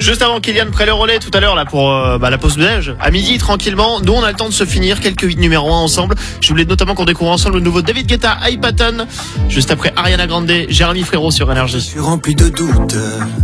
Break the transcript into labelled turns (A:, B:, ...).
A: Juste avant Kylian prenne le relais tout à l'heure là pour la pause déj. À midi tranquillement, nous on a le temps de se finir quelques hits numéro 1 ensemble. Je voulais notamment qu'on découvre ensemble le nouveau David Guetta, Hypaton. Juste après Ariana Grande, Jérémy Frérot sur Énergie.
B: Je suis rempli de doutes.